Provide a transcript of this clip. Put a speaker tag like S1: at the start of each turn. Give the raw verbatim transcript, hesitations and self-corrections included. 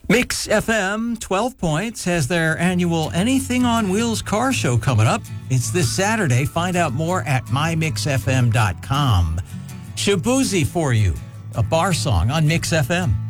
S1: Mix F M, twelve Points, has their annual Anything on Wheels car show coming up. It's this Saturday. Find out more at my mix f m dot com. Shaboozey for you, a bar song on Mix F M.